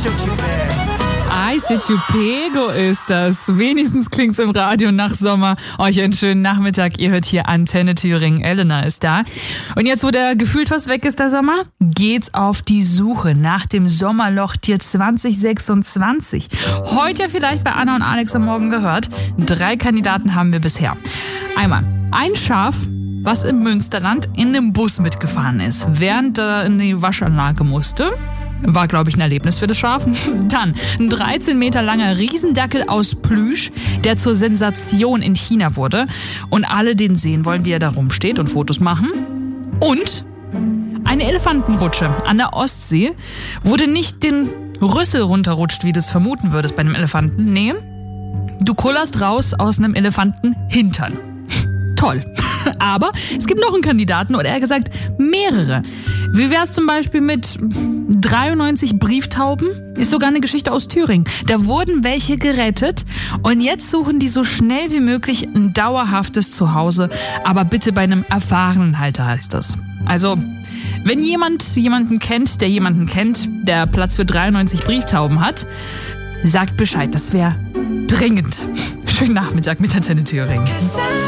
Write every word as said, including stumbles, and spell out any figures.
Eisechupego ist das. Wenigstens klingt's im Radio nach Sommer. Euch einen schönen Nachmittag. Ihr hört hier Antenne Thüringen. Elena ist da. Und jetzt, wo der gefühlt fast weg ist, der Sommer, geht's auf die Suche nach dem Sommerloch-Tier zwanzig sechsundzwanzig. Heute vielleicht bei Anna und Alex am Morgen gehört. Drei Kandidaten haben wir bisher. Einmal ein Schaf, was im Münsterland in einem Bus mitgefahren ist, während er in die Waschanlage musste. War, glaube ich, ein Erlebnis für das Schaf. Dann ein dreizehn Meter langer Riesendackel aus Plüsch, der zur Sensation in China wurde. Und alle den sehen wollen, wie er da rumsteht und Fotos machen. Und eine Elefantenrutsche an der Ostsee, wo du nicht den Rüssel runterrutscht, wie du es vermuten würdest bei einem Elefanten. Nee, du kullerst raus aus einem Elefantenhintern. Toll. Aber es gibt noch einen Kandidaten, oder eher gesagt mehrere. Wie wär's zum Beispiel mit dreiundneunzig Brieftauben? Ist sogar eine Geschichte aus Thüringen. Da wurden welche gerettet und jetzt suchen die so schnell wie möglich ein dauerhaftes Zuhause. Aber bitte bei einem erfahrenen Halter heißt das. Also, wenn jemand jemanden kennt, der jemanden kennt, der Platz für dreiundneunzig Brieftauben hat, sagt Bescheid, das wäre dringend. Schönen Nachmittag mit Antenne Thüringen.